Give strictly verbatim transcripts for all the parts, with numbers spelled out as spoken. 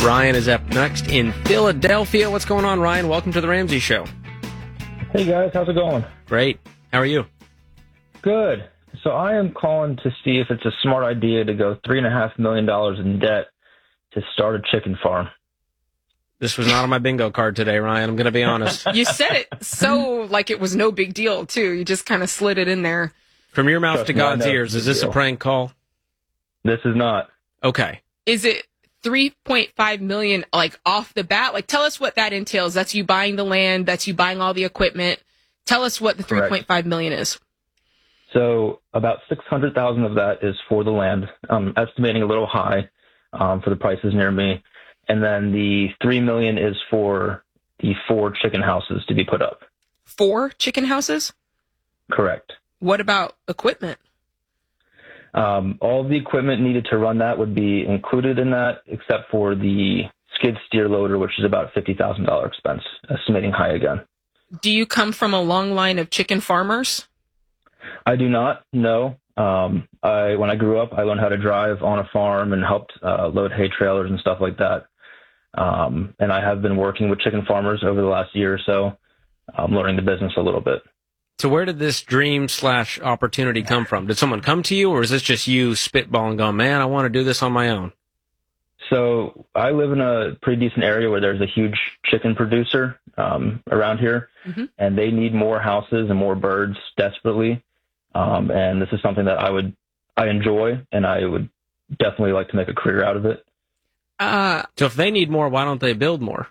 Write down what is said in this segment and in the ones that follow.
Ryan is up next in Philadelphia. What's going on, Ryan? Welcome to the Ramsey Show. Hey, guys. How's it going? Great. How are you? Good. So I am calling to see if it's a smart idea to go three point five million dollars in debt to start a chicken farm. This was not on my bingo card today, Ryan. I'm going to be honest. You said it so like it was no big deal, too. You just kind of slid it in there. From your mouth Trust to me, I God's know ears, it's is a this a deal. prank call? This is not. Okay. Is it three point five million dollars like off the bat? Like, tell us what that entails. That's you buying the land. That's you buying all the equipment. Tell us what the Correct. three point five million dollars is. So about six hundred thousand dollars of that is for the land. I'm estimating a little high um, for the prices near me. And then the three million dollars is for the four chicken houses to be put up. Four chicken houses? Correct. What about equipment? Um, all of the equipment needed to run that would be included in that, except for the skid steer loader, which is about fifty thousand dollars expense, estimating high again. Do you come from a long line of chicken farmers? I do not, no. Um, I, when I grew up, I learned how to drive on a farm and helped uh, load hay trailers and stuff like that. Um, and I have been working with chicken farmers over the last year or so, um, learning the business a little bit. So where did this dream slash opportunity come from? Did someone come to you, or is this just you spitballing going, man, I want to do this on my own? So I live in a pretty decent area where there's a huge chicken producer um, around here, Mm-hmm. and they need more houses and more birds desperately. Um, and this is something that I would, I enjoy, and I would definitely like to make a career out of it. Uh, So if they need more, why don't they build more?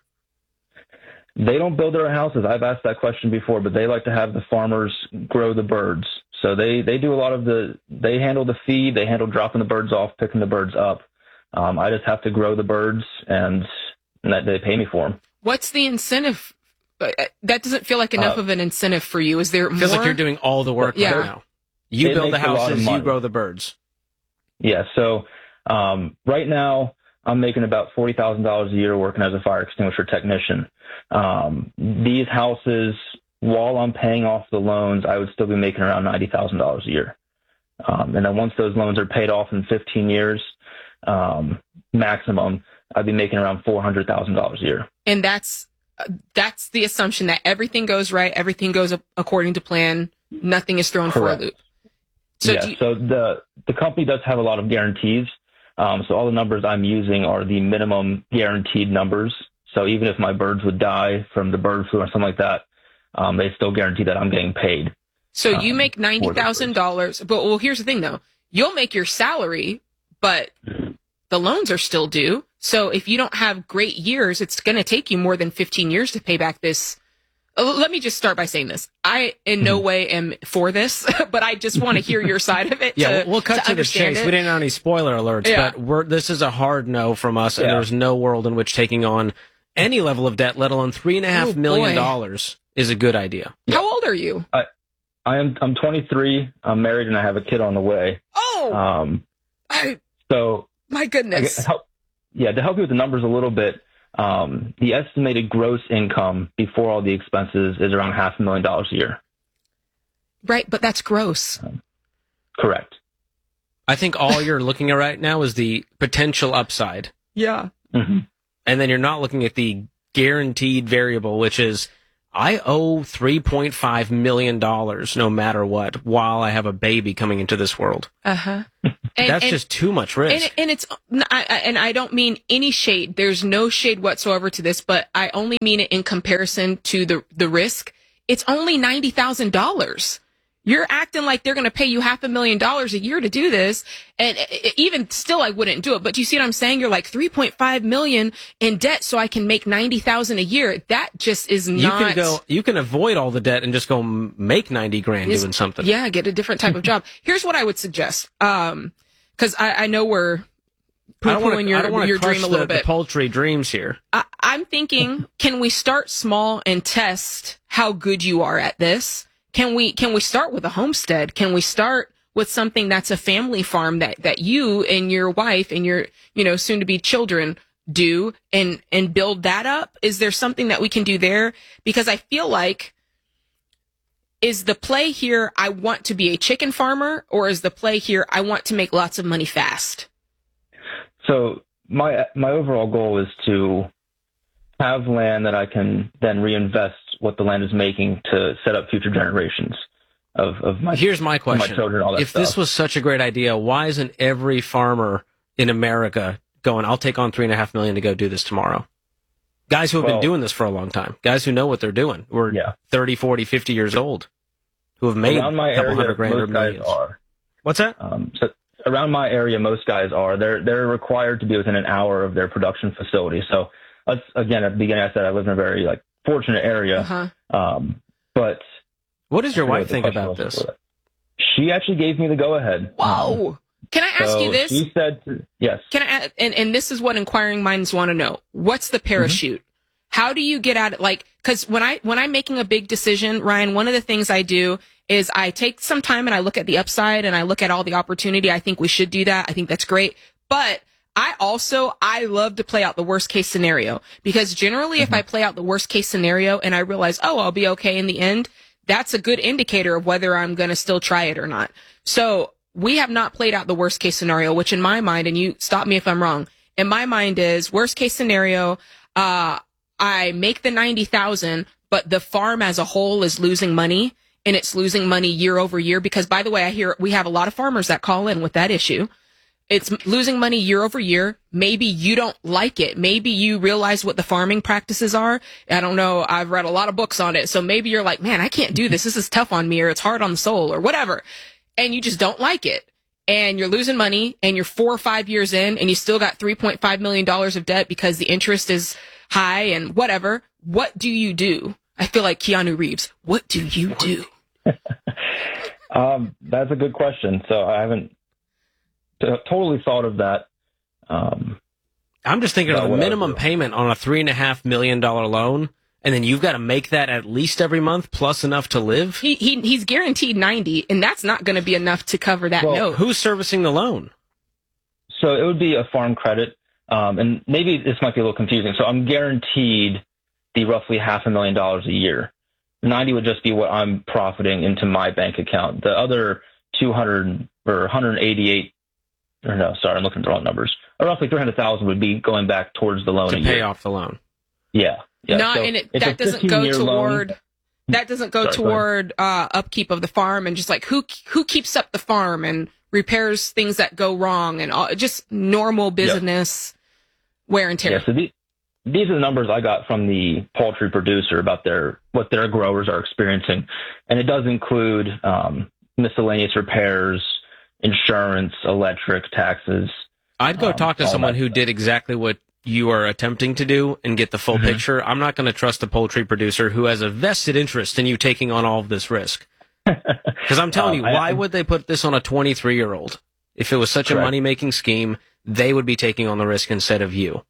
They don't build their own houses. I've asked that question before, but they like to have the farmers grow the birds. So they, they do a lot of the, they handle the feed, they handle dropping the birds off, picking the birds up. Um, I just have to grow the birds, and, and that they pay me for them. what's the incentive? Uh, That doesn't feel like enough Uh, of an incentive for you. Is there It feels more? like you're doing all the work Yeah. right now. You It build the makes a lot of houses, you money. grow the birds. Yeah. So um, right now I'm making about forty thousand dollars a year working as a fire extinguisher technician. Um, these houses, while I'm paying off the loans, I would still be making around ninety thousand dollars a year. Um, and then once those loans are paid off in fifteen years, um, maximum, I'd be making around four hundred thousand dollars a year. And that's uh, that's the assumption that everything goes right, everything goes a- according to plan, nothing is thrown Correct. for a loop. So yeah. do you, So the the company does have a lot of guarantees. Um, so all the numbers I'm using are the minimum guaranteed numbers. So even if my birds would die from the bird flu or something like that, um, they still guarantee that I'm getting paid. so you um, make ninety thousand dollars, but well, here's the thing though, you'll make your salary, but the loans are still due. So if you don't have great years, it's going to take you more than fifteen years to pay back this. Uh, Let me just start by saying this. I in no way am for this, but I just want to hear your side of it. Yeah, to, we'll cut to, the understand chase. it. We didn't have any spoiler alerts, Yeah. but we're, this is a hard no from us, and Yeah. there's no world in which taking on any level of debt, let alone three and a half Oh, million boy. dollars, is a good idea. How old are you? I am I'm twenty-three. I'm married and I have a kid on the way. Oh, Um, I, so my I goodness. guess help, yeah, to help you with the numbers a little bit, um, the estimated gross income before all the expenses is around half a million dollars a year. Right, but that's gross. Correct. I think all you're looking at right now is the potential upside, Yeah. hmm and then you're not looking at the guaranteed variable, which is I owe three point five million dollars no matter what while I have a baby coming into this world. Uh huh. That's just too much risk. And, and it's I, I- and I don't mean any shade. There's no shade whatsoever to this, but I only mean it in comparison to the the risk. It's only ninety thousand dollars. You're acting like they're going to pay you half a million dollars a year to do this, and uh, even still, I wouldn't do it. But you see what I'm saying? You're like three point five million in debt, so I can make ninety thousand a year. That just is not. You can go. You can avoid all the debt and just go m- make ninety grand Is- doing something. Yeah, get a different type of job. Here's what I would suggest. Um, because I, I know we're I don't want poo-pooing to. your, I don't want your to crush dream a little the, bit. the paltry dreams here. I, I'm thinking, can we start small and test how good you are at this? Can we can we start with a homestead? Can we start with something that's a family farm that, that you and your wife and your, you know, soon to be children do and, and build that up? Is there something that we can do there? Because I feel like, is the play here, I want to be a chicken farmer, or is the play here, I want to make lots of money fast? So my my overall goal is to have land that I can then reinvest what the land is making to set up future generations of, of my Here's my question. my children, all that if stuff. this was such a great idea, why isn't every farmer in America going, I'll take on three and a half million to go do this tomorrow? Guys who have Well, been doing this for a long time. Guys who know what they're doing. Who are Yeah. thirty, forty, fifty years old. Who have made around my a couple area, hundred grand or most guys millions. are. What's that? Um, so around my area, most guys are. They're they're required to be within an hour of their production facility. So let's, again, at the beginning, I said I live in a very like fortunate area. Uh-huh. Um, but What does your I forget wife what the think question about was this? before that. She actually gave me the go ahead. Whoa. Can I ask so you this? She said yes. Can I, and, and this is what inquiring minds want to know. What's the parachute? Mm-hmm. How do you get at it? Like, cause when I, when I'm making a big decision, Ryan, one of the things I do is I take some time and I look at the upside and I look at all the opportunity. I think we should do that. I think that's great. But I also, I love to play out the worst case scenario, because generally mm-hmm. if I play out the worst case scenario and I realize, oh, I'll be okay in the end, that's a good indicator of whether I'm going to still try it or not. So we have not played out the worst case scenario, which in my mind, and you stop me if I'm wrong, in my mind is worst case scenario, uh, I make the ninety thousand, but the farm as a whole is losing money, and it's losing money year over year. Because, by the way, I hear we have a lot of farmers that call in with that issue. It's losing money year over year. Maybe you don't like it. Maybe you realize what the farming practices are. I don't know. I've read a lot of books on it. So maybe you're like, man, I can't do this. This is tough on me, or it's hard on the soul, or whatever. And you just don't like it. And you're losing money, and you're four or five years in, and you still got three point five million dollars of debt because the interest is high and whatever. What do you do? I feel like Keanu Reeves. What do you do? um, that's a good question. So I haven't t- totally thought of that. Um, I'm just thinking of the what I minimum do. payment on a three and a half million dollar loan, and then you've got to make that at least every month plus enough to live. He, he he's guaranteed ninety, and that's not going to be enough to cover that Well, note. Who's servicing the loan? So it would be a farm credit. Um, and maybe this might be a little confusing. So I'm guaranteed the roughly half a million dollars a year. ninety would just be what I'm profiting into my bank account. The other two hundred or one hundred eighty-eight, or no, sorry, I'm looking at the wrong numbers. Or roughly three hundred thousand would be going back towards the loan To a pay year. off the loan. Yeah. yeah. No, So and it, it's a that doesn't go fifteen-year toward loan. that doesn't go Sorry, go ahead. toward uh, upkeep of the farm, and just like who who keeps up the farm and repairs things that go wrong, and all, just normal business wear and tear. Yeah, so the, these are the numbers I got from the poultry producer about their what their growers are experiencing, and it does include um, miscellaneous repairs, insurance, electric, taxes. I'd go Um, talk to all someone that who stuff. did exactly what you are attempting to do and get the full Mhm. picture. I'm not going to trust a poultry producer who has a vested interest in you taking on all of this risk. Because I'm telling Um, you, I- why I- would they put this on a twenty-three year old? If it was such a Correct. money making scheme, they would be taking on the risk instead of you.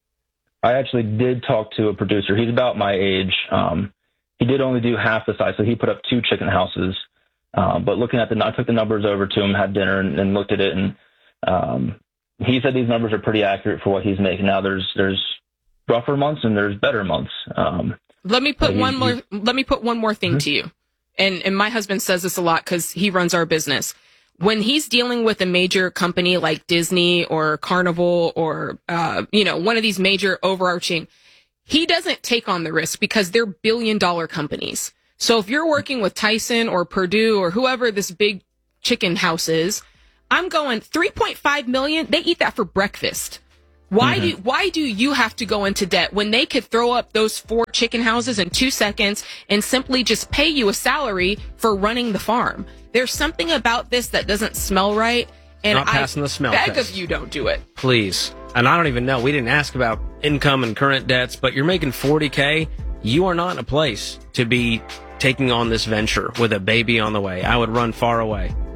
I actually did talk to a producer. He's about my age. Um, he did only do half the size, so he put up two chicken houses. Um, but looking at the, I took the numbers over to him, had dinner, and, and looked at it, and um, he said these numbers are pretty accurate for what he's making. Now there's there's rougher months and there's better months. Um, Let me put But he- one more. he- Let me put one more thing to you, and and my husband says this a lot because he runs our business. When he's dealing with a major company like Disney or Carnival or uh, you know one of these major overarching, he doesn't take on the risk because they're billion dollar companies. So if you're working with Tyson or Purdue or whoever this big chicken house is, I'm going three point five million. They eat that for breakfast. Why Mhm. do why do you have to go into debt when they could throw up those four chicken houses in two seconds and simply just pay you a salary for running the farm? There's something about this that doesn't smell right, and Not I passing the smell beg test. of you, don't do it. Please. And I don't even know. We didn't ask about income and current debts, but you're making forty K. You are not in a place to be taking on this venture with a baby on the way. I would run far away.